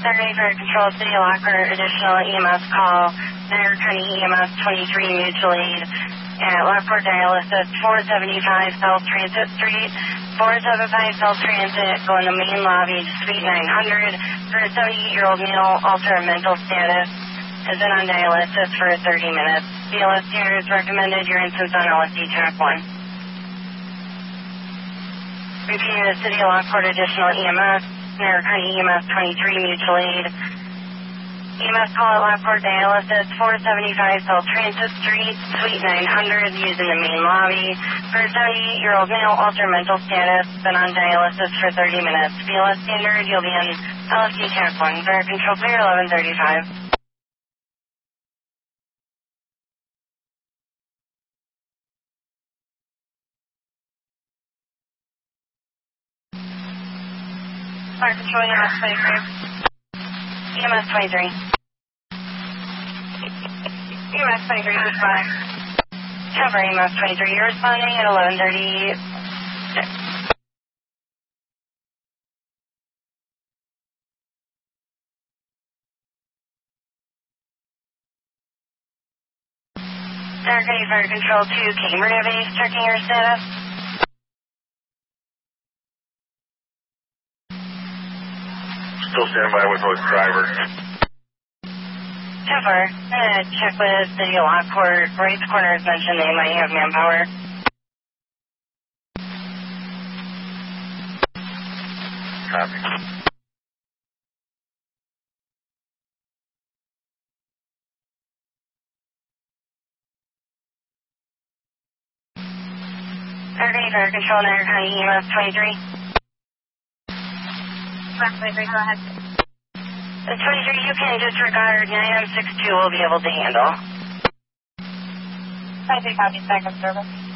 Survey for Control City Locker, additional EMS call, Niagara County EMS 23 mutual aid at Lockport Dialysis, 475 South Transit Street, 475 South Transit, go in the main lobby to Suite 900 for a 78-year-old male, altered mental status, has been on dialysis for 30 minutes. BLS here is recommended your instance on LSD track 1. Repeating the City of Lockport additional EMS, Niagara County EMS 23 mutual aid. EMS call at Lockport Dialysis, 475 South Transit Street, Suite 900, using the main lobby. For a 78-year-old male, altered mental status, been on dialysis for 30 minutes. BLS standard, you'll be on LSD track 1. Fire control clear, 1135. Fire control, EMS 23. EMS 23. EMS 23, goodbye. Cover EMS 23, you're responding at 11:36. Niagara County Fire Control 2, Cambria Base, checking your status. Still standing by with both driver. Cover, I'm going to check with City of Lockport. Right corner has mentioned they might have manpower. Copy. Niagara County Fire Control, Niagara County EMS 23. EMS 23, go ahead. The 23, you can disregard. 9M62 will be able to handle. 23 copies, backup service.